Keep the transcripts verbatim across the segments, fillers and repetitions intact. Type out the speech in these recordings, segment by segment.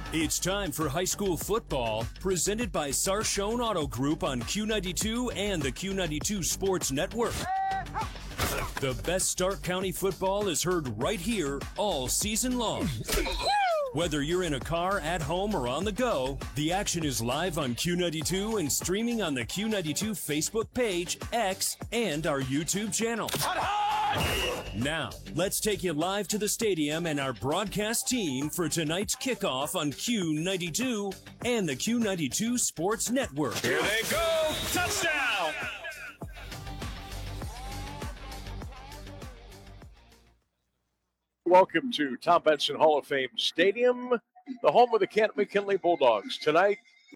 It's time for high school football, presented by Sarshone Auto Group on Q ninety-two and the Q ninety-two Sports Network. The best Stark County football is heard right here all season long. Whether you're in a car, at home, or on the go, the action is live on Q ninety-two and streaming on the Q ninety-two Facebook page, X, and our YouTube channel. Now, let's take you live to the stadium and our broadcast team for tonight's kickoff on Q ninety-two and the Q ninety-two Sports Network. Here they go! Touchdown! Welcome to Tom Benson Hall of Fame Stadium, the home of the Kent McKinley Bulldogs. Tonight,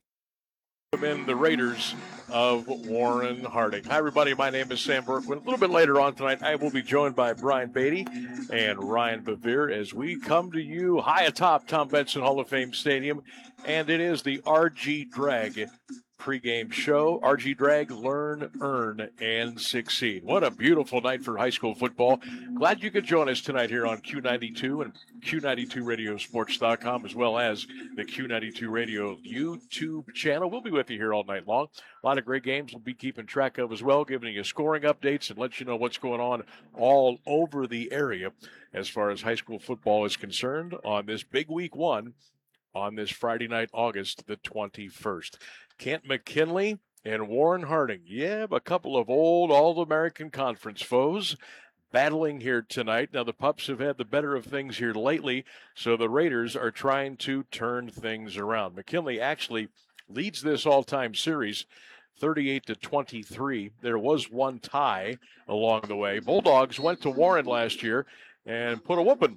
in the Raiders of Warren Harding. Hi, everybody. My name is Sam Berkman. A little bit later on tonight, I will be joined by Brian Beatty and Ryan Bevere as we come to you high atop Tom Benson Hall of Fame Stadium, and it is the R G Drag pregame show. R G Drag, learn, earn, and succeed. What a beautiful night for high school football. Glad you could join us tonight here on Q ninety-two and Q ninety-two radio sports dot com, as well as the Q ninety-two Radio YouTube channel. We'll be with you here all night long. A lot of great games we'll be keeping track of as well, giving you scoring updates and let you know what's going on all over the area as far as high school football is concerned on this big week one on this Friday night, August the twenty-first. Kent McKinley and Warren Harding. Yeah, a couple of old All-American Conference foes battling here tonight. Now, the Pups have had the better of things here lately, so the Raiders are trying to turn things around. McKinley actually leads this all-time series thirty-eight to twenty-three. There was one tie along the way. Bulldogs went to Warren last year and put a whooping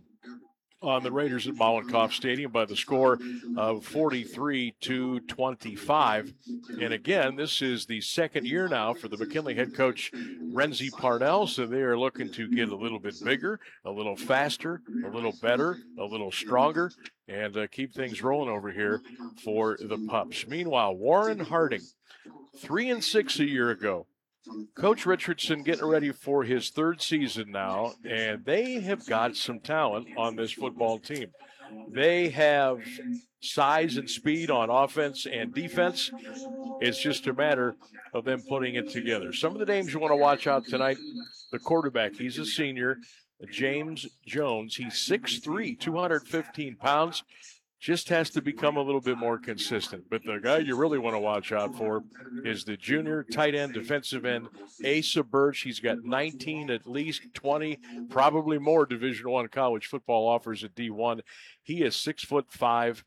on the Raiders at Mollenkoff Stadium by the score of forty-three to twenty-five. And again, this is the second year now for the McKinley head coach, Renzi Parnell, so they are looking to get a little bit bigger, a little faster, a little better, a little stronger, and uh, keep things rolling over here for the Pups. Meanwhile, Warren Harding, three and six a year ago. Coach Richardson getting ready for his third season now, and they have got some talent on this football team. They have size and speed on offense and defense. It's just a matter of them putting it together. Some of the names you want to watch out tonight, the quarterback, he's a senior, James Jones. He's six three, two hundred fifteen pounds. Just has to become a little bit more consistent. But the guy you really want to watch out for is the junior tight end, defensive end, Asa Birch. He's got nineteen, at least twenty, probably more Division One college football offers at D one. He is six foot five,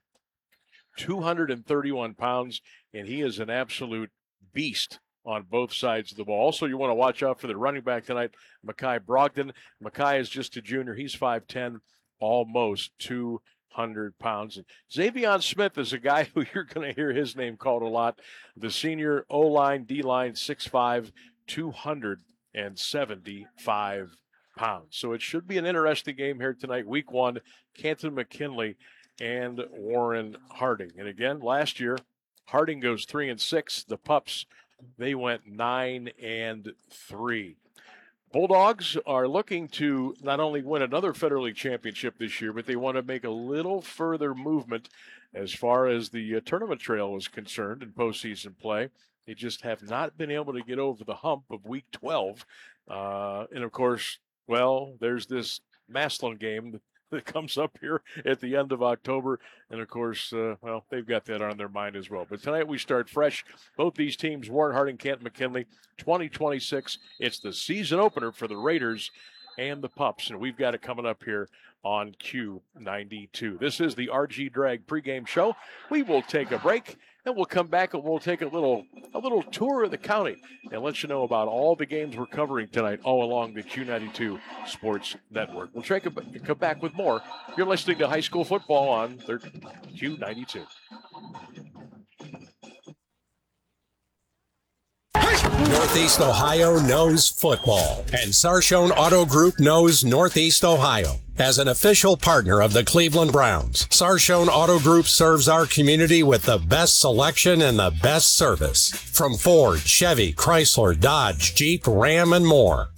two hundred thirty-one pounds, and he is an absolute beast on both sides of the ball. Also, you want to watch out for the running back tonight, Makai Brogdon. Makai is just a junior. He's five ten, almost two hundred pounds. And Xavion Smith is a guy who you're going to hear his name called a lot. The senior O-line, D-line, six five, two hundred seventy-five pounds. So it should be an interesting game here tonight, week one, Canton McKinley and Warren Harding. And again, last year, Harding goes three and six. The Pups, they went nine and three. Bulldogs are looking to not only win another Federal League championship this year, but they want to make a little further movement as far as the uh, tournament trail is concerned in postseason play. They just have not been able to get over the hump of week twelve. Uh, and, of course, well, there's this Massillon game that, that comes up here at the end of October. And, of course, uh, well, they've got that on their mind as well. But tonight we start fresh. Both these teams, Warren Harding, Kent McKinley, twenty twenty-six. It's the season opener for the Raiders and the Pups. And we've got it coming up here on Q ninety-two. This is the R G Drag pregame show. We will take a break, and we'll come back and we'll take a little a little tour of the county and let you know about all the games we're covering tonight all along the Q ninety-two Sports Network. We'll take a, come back with more. You're listening to high school football on Q ninety-two. Northeast Ohio knows football, and Sarshone Auto Group knows Northeast Ohio. As an official partner of the Cleveland Browns, Sarshone Auto Group serves our community with the best selection and the best service. From Ford, Chevy, Chrysler, Dodge, Jeep, Ram, and more.